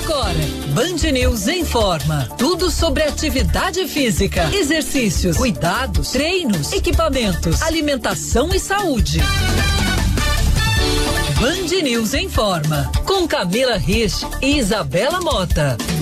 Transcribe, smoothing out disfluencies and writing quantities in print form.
Agora, Band News informa tudo sobre atividade física, exercícios, cuidados, treinos, equipamentos, alimentação e saúde. Band News informa com Camila Rich e Isabela Mota.